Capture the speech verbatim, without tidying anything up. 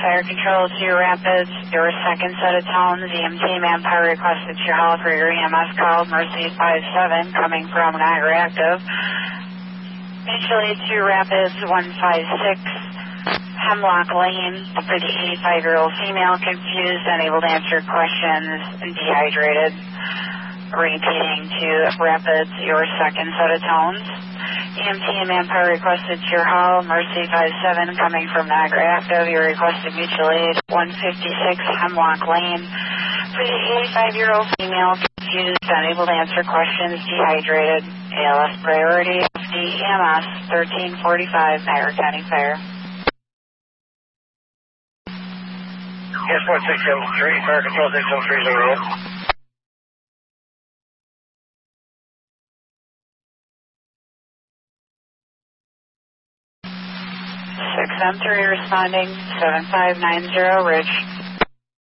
Fire Control to your Rapids, your second set of tones. E M T manpower requested to your hall for your E M S call. Mercy five seven coming from Niagara Active. Mutually to your Rapids one five six, Hemlock Lane for the eighty-five-year-old female confused, unable to answer questions, and dehydrated. Repeating to Rapids, your second set of tones. E M T and manpower requested to your hall. Mercy five seven coming from Niagara Active. Your requested mutual aid one fifty-six Hemlock Lane for the eighty-five-year-old female confused, unable to answer questions, dehydrated. A L S priority, F D E M S thirteen forty-five, Niagara County Fire. Yes, one six seven three, Fire Control six seven three zero. six M three responding, seven five nine zero Ridge.